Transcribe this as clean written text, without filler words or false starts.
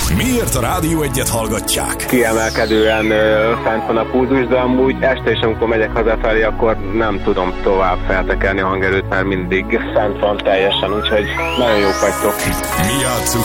Miért a Rádió Egyet hallgatják? Kiemelkedően fent van a pulzus, de amúgy este is, amikor megyek hazafelé, akkor nem tudom tovább feltekerni a hangerőt, mert mindig fent van teljesen, úgyhogy nagyon jók vagytok. Mi játsszuk